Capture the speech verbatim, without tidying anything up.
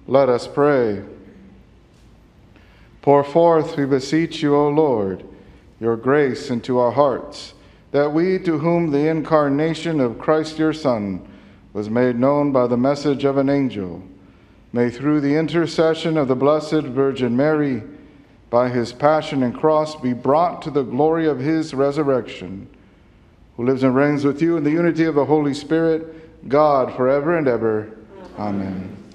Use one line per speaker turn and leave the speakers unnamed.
Let us pray. Pour forth, we beseech you, O Lord, your grace into our hearts, that we, to whom the incarnation of Christ your Son was made known by the message of an angel, may through the intercession of the Blessed Virgin Mary, by his passion and cross, be brought to the glory of his resurrection, who lives and reigns with you in the unity of the Holy Spirit, God, forever and ever. Amen. Amen.